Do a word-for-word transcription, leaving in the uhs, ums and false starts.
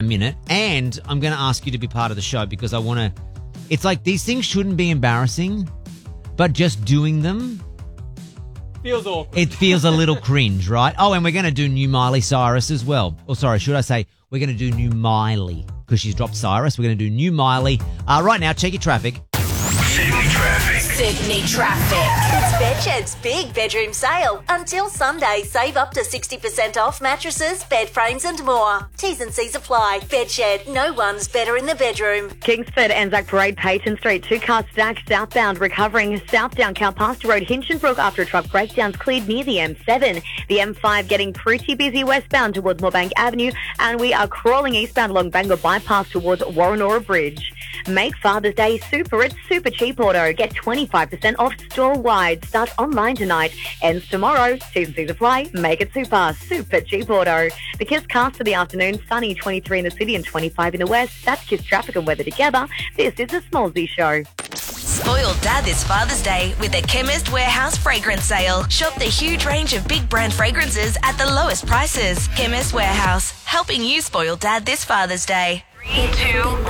minute. And I'm going to ask you to be part of the show because I want to... It's like these things shouldn't be embarrassing, but just doing them... Feels awkward. It feels a little cringe, right? Oh, and we're going to do new Miley Cyrus as well. Or sorry, should I say we're going to do new Miley because she's dropped Cyrus. We're going to do new Miley. Uh, right now, check your traffic. Sydney traffic. Sydney traffic. It's Bedshed's big bedroom sale. Until Sunday, save up to sixty percent off mattresses, bed frames and more. T's and C's apply. Bedshed, no one's better in the bedroom. Kingsford, Anzac Parade, Payton Street, two cars stacked southbound, recovering south down Calpasta Road, Hinchinbrook after a truck breakdown's cleared near the M seven. The M five getting pretty busy westbound towards Moorebank Avenue, and we are crawling eastbound along Bangor Bypass towards Warrenora Bridge. Make Father's Day super at Super Cheap Auto. Get twenty-five percent off store-wide. Start online tonight. Ends tomorrow. T's and C's apply. Make it super. Super Cheap Auto. The Kiss cast for the afternoon. Sunny, twenty-three in the city and twenty-five in the west. That's Kiss traffic and weather together. This is a Smallsy Show. Spoil Dad this Father's Day with the Chemist Warehouse fragrance sale. Shop the huge range of big brand fragrances at the lowest prices. Chemist Warehouse, helping you spoil Dad this Father's Day. Three, two,